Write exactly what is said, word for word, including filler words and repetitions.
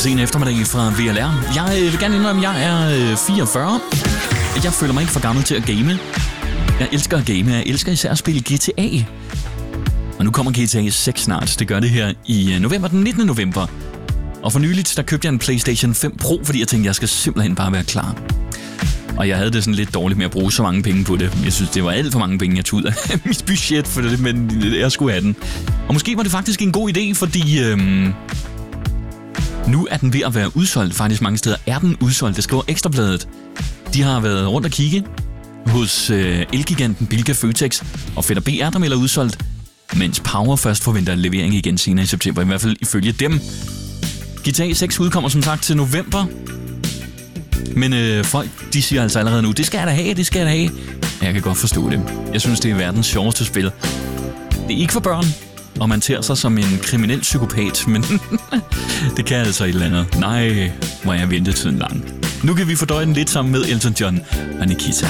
sen eftermiddag fra V L R. Jeg vil gerne indrømme, at jeg er fireogfyrre. Jeg føler mig ikke for gammel til at game. Jeg elsker at game. Jeg elsker især at spille G T A. Og nu kommer G T A seks snart. Det gør det her i november, den nittende november. Og for nyligt, der købte jeg en PlayStation fem Pro, fordi jeg tænkte, jeg skal simpelthen bare være klar. Og jeg havde det sådan lidt dårligt med at bruge så mange penge på det. Jeg synes, det var alt for mange penge, jeg tog ud af mit budget for det, men jeg skulle have den. Og måske var det faktisk en god idé, fordi øhm, nu er den ved at være udsolgt. Faktisk mange steder er den udsolgt. Det skriver Ekstrabladet. De har været rundt og kigge hos øh, Elgiganten, Bilka, Føtex og Fætter B er der melder udsolgt, mens Power først forventer levering igen senere i september, i hvert fald ifølge dem. G T A seks udkommer som sagt til november, men øh, folk de siger altså allerede nu, det skal jeg da have, det skal jeg da have. Jeg kan godt forstå det. Jeg synes, det er verdens sjoveste spil. Det er ikke for børn, og man tager sig som en kriminel psykopat, men det kan altså et eller andet. Nej, hvor er ventetiden lang. Nu kan vi fordøje den lidt sammen med Elton John og Nikita.